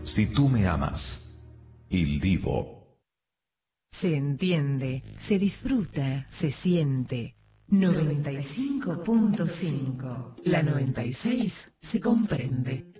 Si tú me amas. Il Divo. Se entiende, se disfruta, se siente. 95.5. La 96 se comprende.